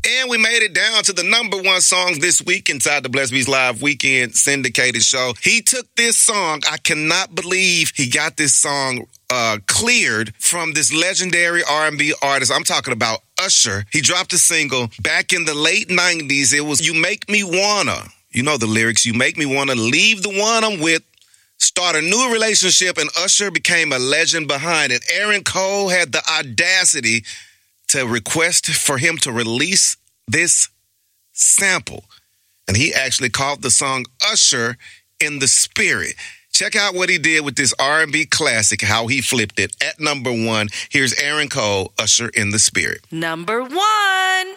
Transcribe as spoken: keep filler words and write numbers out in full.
And we made it down to the number one song this week inside the Blessed Beats Live Weekend syndicated show. He took this song. I cannot believe he got this song uh, cleared from this legendary R and B artist. I'm talking about Usher. He dropped a single back in the late nineties. It was You Make Me Wanna. You know the lyrics. You make me wanna leave the one I'm with, start a new relationship, and Usher became a legend behind it. Aaron Cole had the audacity to request for him to release this sample. And he actually called the song Usher in the Spirit. Check out what he did with this R and B classic, how he flipped it. At number one, here's Aaron Cole, Usher in the Spirit. Number one.